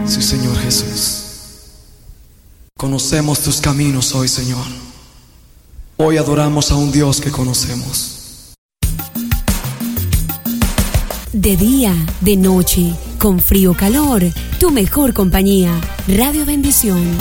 Sí, Señor Jesús. Conocemos tus caminos hoy, Señor. Hoy adoramos a un Dios que conocemos. De día, de noche, con frío o calor, tu mejor compañía. Radio Bendición.